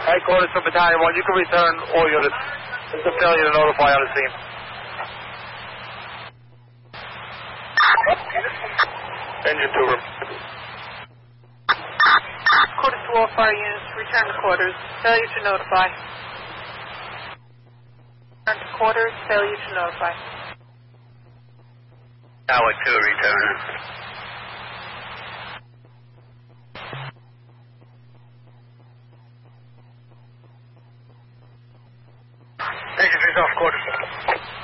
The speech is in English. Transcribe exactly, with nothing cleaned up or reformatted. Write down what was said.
Headquarters from Battalion one, you can return all units. It's a failure to notify on the scene. Engine two. Quarters to all fire units, return to quarters, failure to notify. Return to quarters, failure to notify. Tower two, return. Engine three's off quarters.